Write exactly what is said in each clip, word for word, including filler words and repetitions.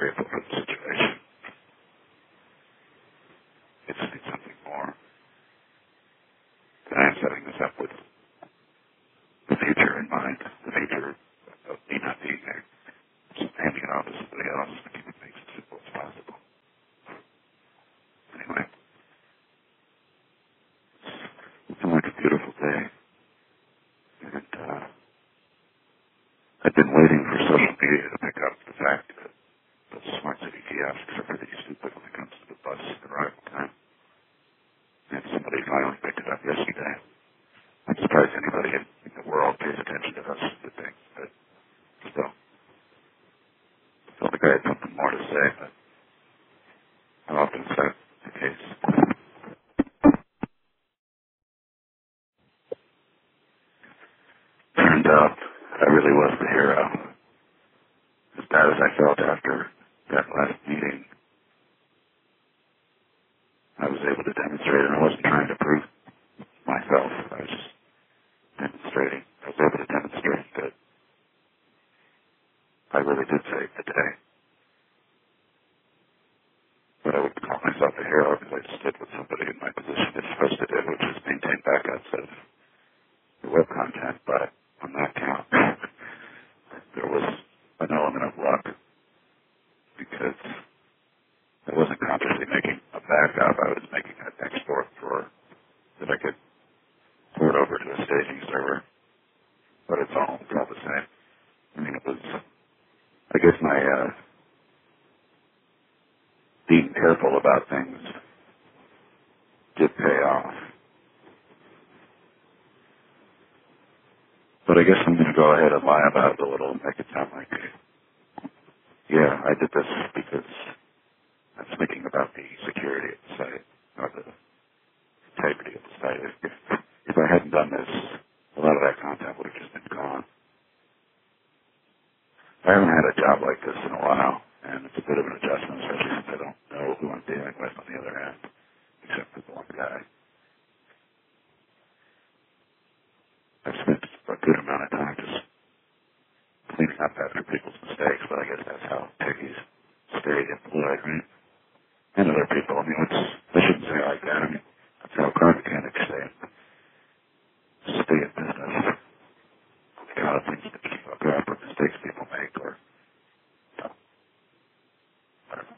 grateful for the situation. It's, it's something more. And I'm setting this up with the future in mind, the future of me not being there. Just handing it off to somebody else and keeping things as simple as possible. Anyway, it's been like a beautiful day. And uh, I've been waiting for social media to pick up the fact that the smart city kiosks are pretty stupid when it comes to the bus arrival time. And somebody finally picked it up yesterday. I'm surprised anybody in, in the world pays attention to those stupid things, but still. I felt like I had something more to say, but how often is that the case? Turned out I really was the hero. As bad as I felt after that last meeting, I was able to demonstrate, and I wasn't trying to prove myself. I was just demonstrating. I was able to demonstrate that I really did save the day. But I wouldn't call myself a hero because I just did what somebody in my position is supposed to do, which is maintain backups of the web content. But on that count, there was an element of luck because I wasn't consciously making a backup. I was making an export for that I could port over to a staging server. But it's all, it's all the same. I mean, it was, I guess my, uh, being careful about things did pay off. But I guess I'm going to go ahead and lie about it a little and make it sound like, yeah, I did this because I was thinking about the security of the site, or the integrity of the site. If, if, if I hadn't done this, a lot of that content would have just been gone. I haven't had a job like this in a while, and it's a bit of an adjustment, especially since I don't know who I'm dealing with on the other end, except for the one guy. I've spent a good amount of time just cleaning up after people's mistakes, but I guess that's how techies stay employed, right? And other people. I mean, it's, I shouldn't say it like that. I mean, that's how car mechanics stay, stay in business. The kind of things that people fuck up or mistakes people make, or, you know, I don't know.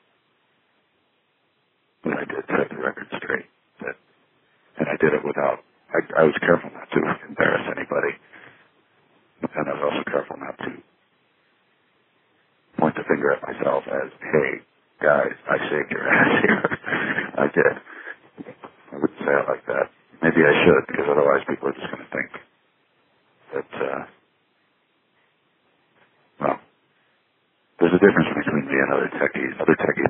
But I did set the record straight. That, and I did it without, I, I was careful not to embarrass anybody. And I was also careful not to point the finger at myself as, hey, guys, I saved your ass here. I did. I wouldn't say it like that. Maybe I should, because otherwise people are just going to think that, uh, well, there's a difference between me and other techies. Other techies,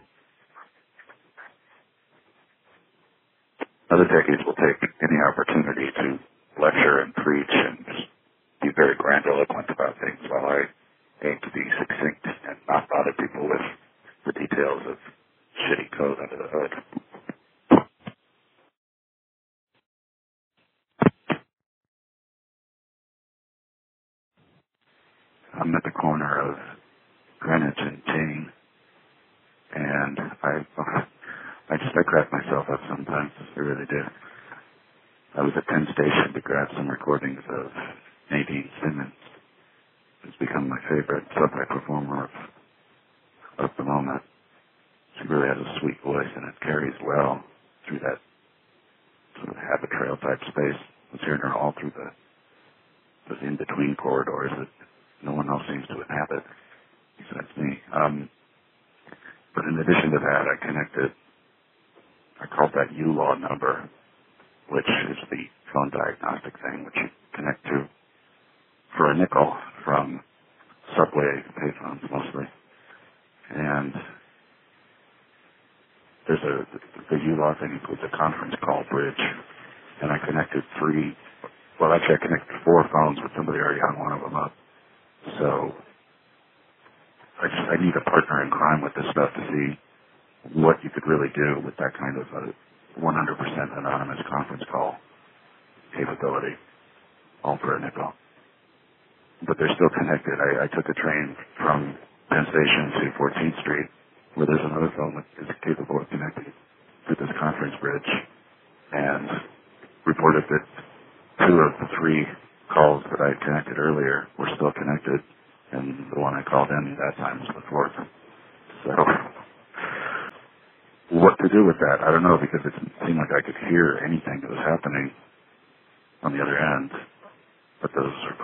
other techies will take any opportunity to lecture and preach and just be very grandiloquent about things, while I aim to be succinct and not bother people with the details of shitty code under the hood. I'm at the corner of Greenwich and Jane, and I, I just I crack myself up sometimes. I really do. I was at Penn Station to grab some recordings of Nadine Simmons, who's become my favorite subway performer of, of the moment. She really has a sweet voice, and it carries well through that sort of habit trail type space. I was hearing her all through the those in-between corridors that no one else seems to inhabit besides me. Um, but in addition to that, I connected, I called that U-Law number, which is the phone diagnostic thing, which you connect to for a nickel from subway payphones mostly. And there's a, the U-Law thing includes a conference call bridge, and I connected three, well actually I connected four phones with somebody already hung one of them up. So I just, I need a partner in crime with this stuff to see what you could really do with that kind of a one hundred percent anonymous conference call capability, all for a nickel. But they're still connected. I, I took a train from Penn Station to fourteenth Street, where there's another phone that is capable of connecting to this conference bridge, and reported that two of the three calls that I had connected earlier were still connected, and the one I called in that time was the fourth. So, what to do with that? I don't know, because it didn't seem like I could hear anything that was happening on the other end, but those